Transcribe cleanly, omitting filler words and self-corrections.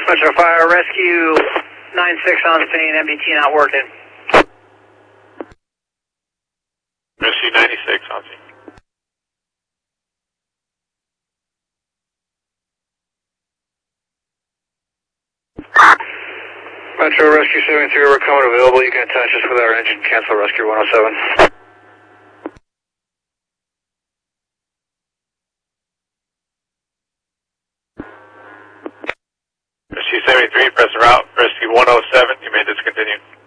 Metro Fire Rescue 96 on the scene, MDT not working. Rescue 96 on scene. Metro Rescue 73, we're coming available. You can attach us with our engine. Cancel Rescue 107. Rescue 73, press route. Rescue 107, you may discontinue.